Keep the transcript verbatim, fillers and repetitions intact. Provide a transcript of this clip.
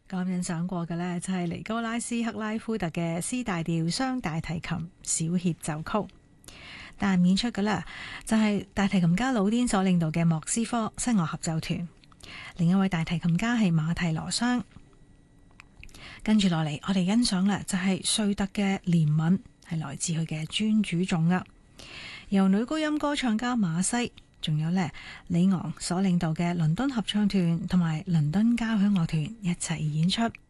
咁欣賞過嘅呢，就係尼高拉斯克拉夫特嘅 C 大調雙大提琴小協奏曲，但演出嘅呢，就係大提琴家魯甸所領導嘅莫斯科西樂合奏團，另一位大提琴家係馬蒂羅桑。跟住落嚟，我哋欣賞呢，就係瑞特嘅憐憫，係來自佢嘅尊主頌啊，由女高音歌唱家馬西，仲有呢里昂所領導嘅倫敦合唱團同埋倫敦交響樂團一齊演出。